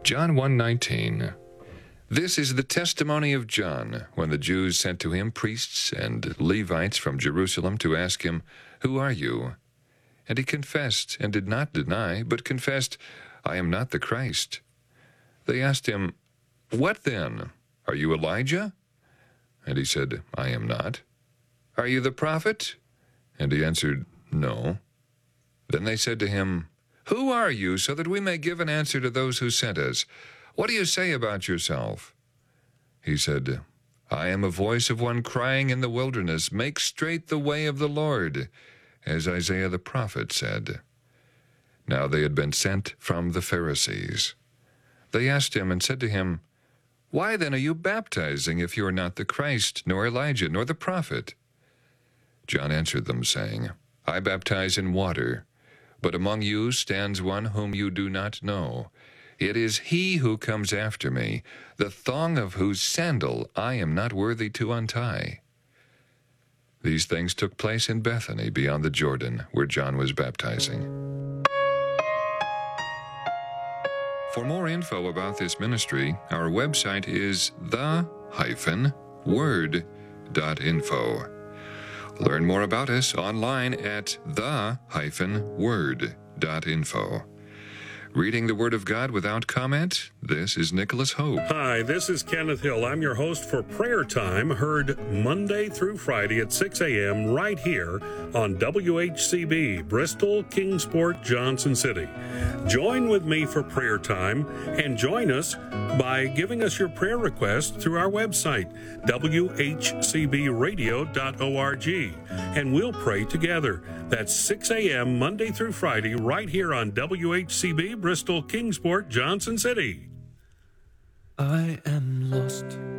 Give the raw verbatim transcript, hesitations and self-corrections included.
John one nineteen. This is the testimony of John, when the Jews sent to him priests and Levites from Jerusalem to ask him, "Who are you?" And he confessed, and did not deny, but confessed, "I am not the Christ." They asked him, "What then? Are you Elijah?" And he said, "I am not." "Are you the prophet?" And he answered, "No." Then they said to him, "Who are you, so that we may give an answer to those who sent us? What do you say about yourself?" He said, "I am a voice of one crying in the wilderness, 'Make straight the way of the Lord,' as Isaiah the prophet said." Now they had been sent from the Pharisees. They asked him and said to him, "Why then are you baptizing if you are not the Christ, nor Elijah, nor the prophet?" John answered them, saying, "I baptize in water, but among you stands one whom you do not know. It is he who comes after me, the thong of whose sandal I am not worthy to untie." These things took place in Bethany beyond the Jordan, where John was baptizing. For more info about this ministry, our website is the dash word dot info. Learn more about us online at the dash word dot info. Reading the Word of God without comment, this is Nicholas Hope. Hi, this is Kenneth Hill. I'm your host for Prayer Time, heard Monday through Friday at six a.m. right here on W H C B, Bristol, Kingsport, Johnson City. Join with me for Prayer Time and join us by giving us your prayer requests through our website, w h c b radio dot org, and we'll pray together. That's six a.m. Monday through Friday right here on W H C B, Bristol, Kingsport, Johnson City. I am lost